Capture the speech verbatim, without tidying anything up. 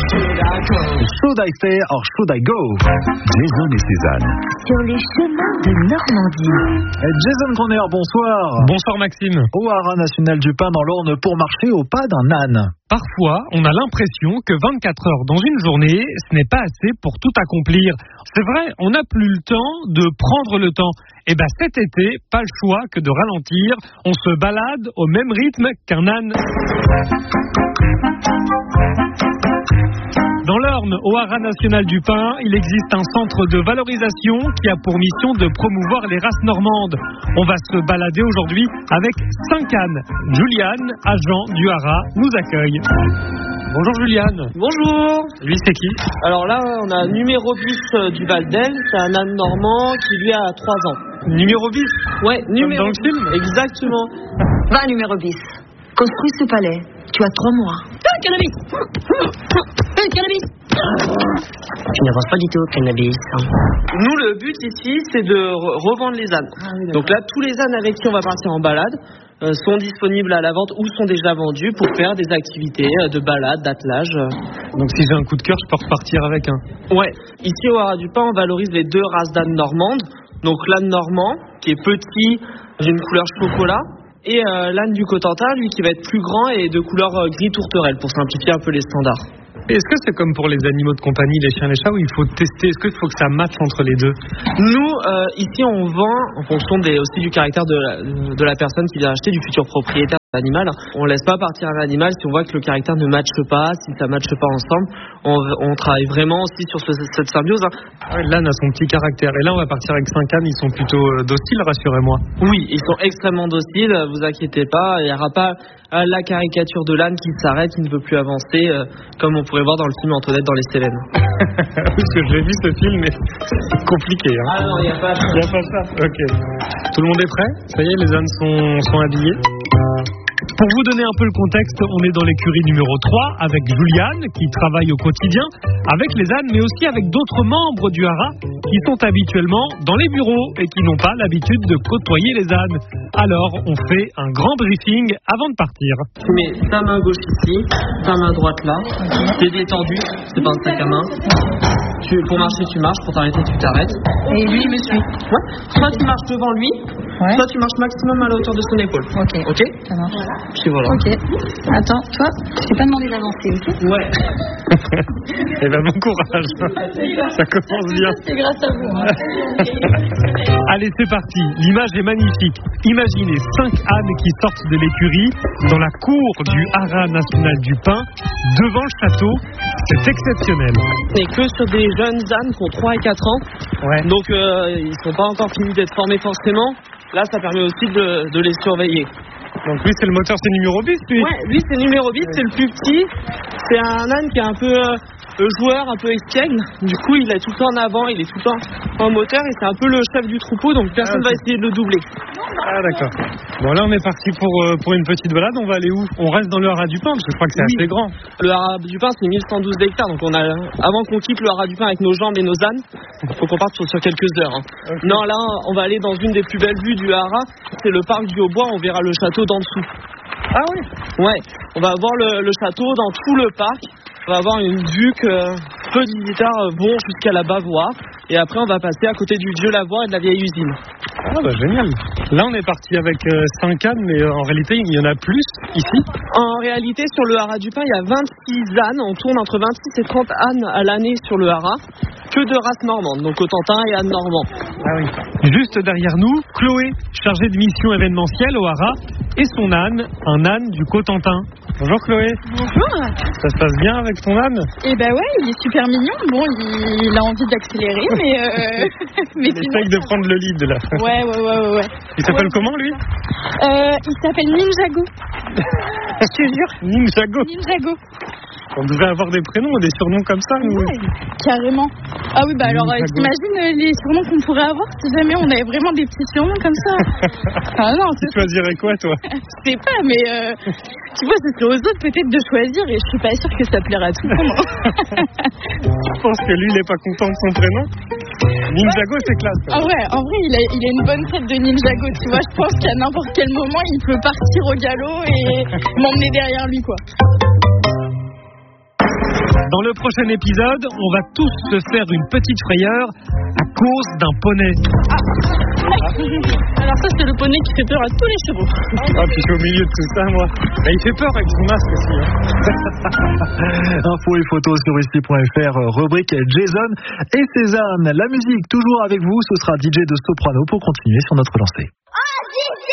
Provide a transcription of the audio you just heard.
Should I stay or should I go? Jason et Suzanne. Sur les chemins de Normandie. Jason Conner, bonsoir. Bonsoir Maxime. Au Haras national du Pin dans l'Orne pour marcher au pas d'un âne. Parfois, on a l'impression que vingt-quatre heures dans une journée, ce n'est pas assez pour tout accomplir. C'est vrai, on n'a plus le temps de prendre le temps. Et bien cet été, pas le choix que de ralentir. On se balade au même rythme qu'un âne. Dans l'Orne, au Haras national du Pin, il existe un centre de valorisation qui a pour mission de promouvoir les races normandes. On va se balader aujourd'hui avec cinq ânes. Juliane, agent du Haras, nous accueille. Bonjour Juliane. Bonjour. Lui c'est qui? Alors là, on a numéro bis du Val d'El, c'est un âne normand qui lui a trois ans. Numéro bis? Ouais, numéro dans le film? Exactement. Va numéro bis. Construis ce palais. Tu as trois mois. Ah, cannabis ah, cannabis Tu n'avances pas du tout, cannabis. Nous, le but ici, c'est de re- revendre les ânes. Ah, oui, Donc là, tous les ânes avec qui on va partir en balade euh, sont disponibles à la vente ou sont déjà vendus pour faire des activités euh, de balade, d'attelage. euh. Donc si j'ai un coup de cœur, je peux repartir avec un. Ouais. Ici, au Haras du Pin, on valorise les deux races d'ânes normandes. Donc l'âne normand, qui est petit, d'une couleur chocolat. Et euh, l'âne du Cotentin, lui, qui va être plus grand et de couleur euh, gris tourterelle, pour simplifier un peu les standards. Est-ce que c'est comme pour les animaux de compagnie, les chiens, les chats, où il faut tester? Est-ce qu'il faut que ça matche entre les deux? Nous, euh, ici, on vend en fonction des, aussi du caractère de la, de la personne qui vient acheter, du futur propriétaire de l'animal. On laisse pas partir un animal si on voit que le caractère ne matche pas, si ça matche pas ensemble. On, on travaille vraiment aussi sur ce, cette symbiose. hein. Ouais, l'âne a son petit caractère. Et là, on va partir avec cinq ânes. Ils sont plutôt euh, dociles, rassurez-moi. Oui, ils sont extrêmement dociles, vous inquiétez pas. Il n'y aura pas euh, la caricature de l'âne qui s'arrête, qui ne veut plus avancer, euh, comme on pourrait voir dans le film Antoinette dans les Cévennes. Parce que j'ai vu ce film, mais c'est compliqué. Hein. Ah non, il n'y a pas Il n'y a pas ça. Ok. Tout le monde est prêt? Ça y est, les ânes sont, sont habillés. Pour vous donner un peu le contexte, on est dans l'écurie numéro trois avec Juliane qui travaille au quotidien avec les ânes, mais aussi avec d'autres membres du Haras qui sont habituellement dans les bureaux et qui n'ont pas l'habitude de côtoyer les ânes. Alors, on fait un grand briefing avant de partir. Tu mets ta main gauche ici, ta main droite là. T'es détendu, c'est pas un sac à main. Tu, pour marcher, tu marches. Pour t'arrêter, tu t'arrêtes. Et lui, il me suit. Ouais. Soit tu marches devant lui, Ouais. soit tu marches maximum à la hauteur de son épaule. Ok. Ok. Ça marche. Puis voilà. Ok. Attends, toi, je t'ai pas demandé d'avancer, ok? Ouais. Eh ben, bon courage. Ça commence bien. C'est grâce à vous. Hein. Allez, c'est parti. L'image est magnifique. Imaginez cinq ânes qui sortent de l'écurie dans la cour du Haras national du Pin, devant le château. C'est exceptionnel. On n'est que sur des jeunes ânes qui ont trois et quatre ans. Ouais. Donc euh, ils sont pas encore finis d'être formés forcément. Là, ça permet aussi de, de les surveiller. Donc lui, c'est le moteur, c'est numéro bis, lui. Ouais, lui c'est numéro huit, c'est le plus petit. C'est un âne qui est un peu euh, joueur, un peu espiègle. Du coup, il est tout le temps en avant, il est tout le temps en moteur et c'est un peu le chef du troupeau, donc personne Ah, va essayer de le doubler. Ah d'accord. Bon là on est parti pour, euh, pour une petite balade, on va aller où? On reste dans le Haras du Pin parce que je crois que c'est Oui. assez grand. Le Haras du Pin, c'est mille cent douze hectares, donc on a, avant qu'on quitte le Haras du Pin avec nos jambes et nos ânes, il faut qu'on parte sur, sur quelques heures. hein. Okay. Non, là, on va aller dans une des plus belles vues du Haras, c'est le parc du Haut-Bois, on verra le château d'en dessous. Ah oui. Ouais, on va voir le, le château dans tout le parc. On va avoir une vue que peu de visiteurs vont jusqu'à la Bavoir. Et après, on va passer à côté du vieux lavoir et de la vieille usine. Ah bah génial. Là on est parti avec euh, cinq ânes, mais euh, en réalité il y en a plus ici. En réalité, sur le Haras du Pin, il y a vingt-six ânes. On tourne entre vingt-six et trente ânes à l'année sur le Haras. Que de races normandes, donc Cotentin et âne normand. Ah oui. Juste derrière nous, Chloé, chargée de mission événementielle au Haras, et son âne, un âne du Cotentin. Bonjour Chloé. Bonjour. Ça se passe bien avec ton âne? Eh ben ouais, il est super mignon. Bon, il, il a envie d'accélérer, mais euh, mais Il sinon, essaye de prendre le lead là. Ouais, ouais, ouais, ouais. ouais. Il s'appelle Ouais. comment lui? Euh, il s'appelle Ninjago. Je te jure. Ninjago. Ninjago. On devrait avoir des prénoms, des surnoms comme ça, nous. Ouais, carrément. Ah oui, bah alors, euh, Ninjago. t'imagines euh, les surnoms qu'on pourrait avoir si jamais on avait vraiment des petits surnoms comme ça. Ah non, Tu choisirais quoi, toi? je sais pas, mais euh, tu vois, c'est aux autres peut-être de choisir et je suis pas sûre que ça plaira à tout le monde. Je pense que lui, il est pas content de son prénom. Ninjago, c'est classe. Ah ouais, en vrai, il a, il a une bonne tête de Ninjago, tu vois. Je pense qu'à n'importe quel moment, il peut partir au galop et m'emmener derrière lui, quoi. Dans le prochain épisode, on va tous se faire une petite frayeur à cause d'un poney. Alors ça, c'est le poney qui fait peur à tous les chevaux. Ah, puis je suis au milieu de tout ça, moi. Bah, il fait peur avec son masque aussi. Hein. Infos et photos sur ici point f r, rubrique Jason et Cézanne. La musique, toujours avec vous, ce sera D J de Soprano pour continuer sur notre lancée. Ah,